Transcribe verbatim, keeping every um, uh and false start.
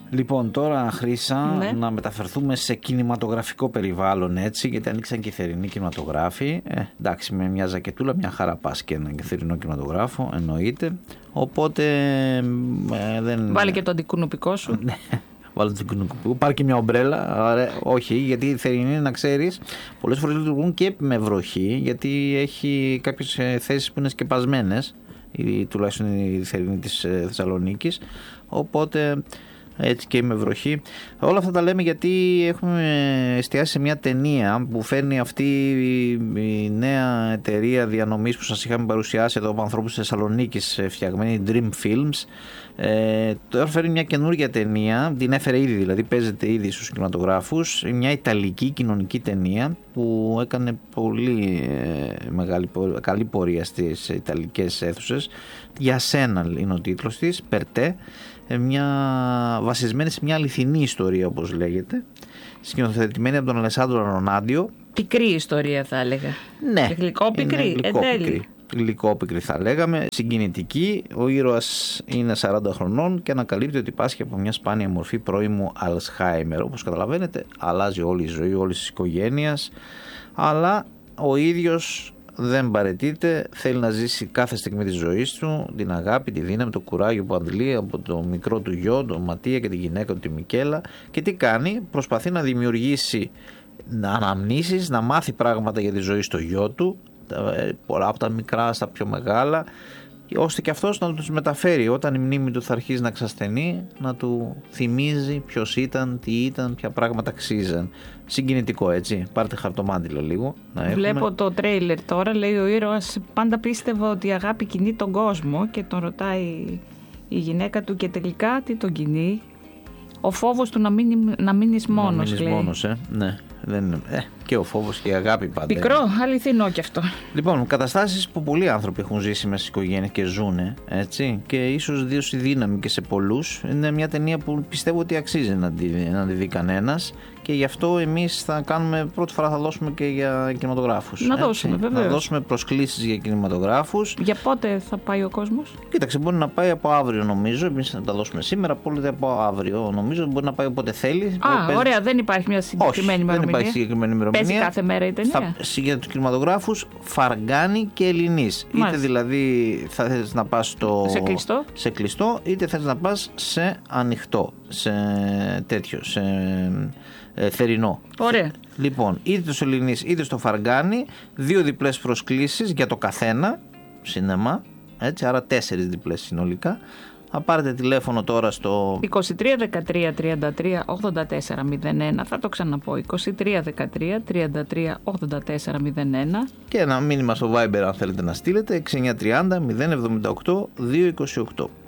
Λοιπόν, τώρα Χρύσα, ναι. να μεταφερθούμε σε κινηματογραφικό περιβάλλον, έτσι, γιατί ανοίξαν και οι θερινοί κινηματογράφοι. Ε, εντάξει, με μια ζακετούλα, μια χαρά πας και έναν θερινό κινηματογράφο, εννοείται. Οπότε ε, δεν. Βάλει και το αντικουνουπικό σου. Βάλει το αντικουνουπικό. Πάρει και μια ομπρέλα. Άρα, όχι, γιατί οι θερινοί, να ξέρεις, πολλές φορές λειτουργούν και με βροχή, γιατί έχει κάποιες θέσεις που είναι σκεπασμένες, τουλάχιστον η θερινή της Θεσσαλονίκης. Οπότε. Έτσι και με βροχή. Όλα αυτά τα λέμε γιατί έχουμε εστιάσει σε μια ταινία που φέρνει αυτή η νέα εταιρεία διανομής που σας είχαμε παρουσιάσει εδώ από ανθρώπους της Θεσσαλονίκης, φτιαγμένη Dream Films. Ε, τώρα φέρνει μια καινούργια ταινία, την έφερε ήδη, δηλαδή παίζεται ήδη στους κινηματογράφους, μια ιταλική κοινωνική ταινία που έκανε πολύ ε, μεγάλη, καλή πορεία στις ιταλικές αίθουσες. Για σένα είναι ο τίτλος της, Περτέ. Μια βασισμένη σε μια αληθινή ιστορία, όπως λέγεται, σκηνοθετημένη από τον Αλεσάντρο Ρονάντιο. Πικρή ιστορία θα έλεγα. Ναι. Γλυκόπικρη, εν τέλει. Γλυκόπικρη θα λέγαμε, συγκινητική. Ο ήρωας είναι σαράντα χρονών και ανακαλύπτει ότι πάσχει από μια σπάνια μορφή πρώιμου Αλσχάιμερ. Όπως καταλαβαίνετε, αλλάζει όλη η ζωή όλης της οικογένειας, αλλά ο ίδιος δεν παραιτείται, θέλει να ζήσει κάθε στιγμή της ζωής του, την αγάπη, τη δύναμη, το κουράγιο που αντλεί από το μικρό του γιο, τον Ματία, και τη γυναίκα του, τη Μικέλα. Και τι κάνει? Προσπαθεί να δημιουργήσει αναμνήσεις, να μάθει πράγματα για τη ζωή στο γιο του, πολλά από τα μικρά στα πιο μεγάλα, ώστε και αυτός να τους μεταφέρει όταν η μνήμη του θα αρχίσει να ξασθενεί, να του θυμίζει ποιος ήταν, τι ήταν, ποια πράγματα αξίζαν. Συγκινητικό, έτσι. Πάρτε χαρτομάτιλο λίγο να έχουμε. Βλέπω το τρέιλερ τώρα, λέει ο ήρωας πάντα πίστευε ότι η αγάπη κινεί τον κόσμο και τον ρωτάει η γυναίκα του και τελικά τι τον κινεί? Ο φόβος του να, μείνει, να μείνεις μόνος, να μείνεις λέει. μόνος, ε. Ναι. Δεν, ε, και ο φόβος και η αγάπη πάντα. Πικρό, αληθινό κι αυτό. Λοιπόν, καταστάσεις που πολλοί άνθρωποι έχουν ζήσει μέσα στις οικογένειες και ζουνε, έτσι, και ίσως δώσει δύναμη και σε πολλούς. Είναι μια ταινία που πιστεύω ότι αξίζει να τη, να τη δει κανένας, και γι' αυτό εμείς θα κάνουμε, πρώτη φορά θα δώσουμε και για κινηματογράφους. Να έτσι. δώσουμε, βεβαίως. Να δώσουμε προσκλήσεις για κινηματογράφους. Για πότε θα πάει ο κόσμος? Κοίταξε, μπορεί να πάει από αύριο, νομίζω. Εμείς θα τα δώσουμε σήμερα, πολύ από αύριο, νομίζω. Μπορεί να πάει όποτε θέλει. Α, Παίζει... ωραία, δεν υπάρχει μια συγκεκριμένη ημερομηνία. Δεν υπάρχει συγκεκριμένη ημερομηνία. Παίζει κάθε μέρα η ταινία. Θα, για τους κινηματογράφους Φαργκάνη και Ελληνής. Είτε Μάλιστα. δηλαδή θα θες να πας στο... σε, κλειστό. σε κλειστό, είτε θες να πας σε ανοιχτό, σε τέτοιο, σε ε, θερινό. Ωραία. Λοιπόν, είτε στο Ελληνής είτε στο Φαργκάνη, δύο διπλές προσκλήσεις για το καθένα σινεμά, έτσι, άρα τέσσερις διπλές συνολικά. Θα πάρετε τηλέφωνο τώρα στο είκοσι τρία δεκατρία τριάντα τρία ογδόντα τέσσερα μηδέν ένα, θα το ξαναπώ, είκοσι τρία δεκατρία τριάντα τρία ογδόντα τέσσερα μηδέν ένα, και ένα μήνυμα στο Viber αν θέλετε να στείλετε, έξι εννιά τριάντα μηδέν εβδομήντα οκτώ διακόσια είκοσι οκτώ.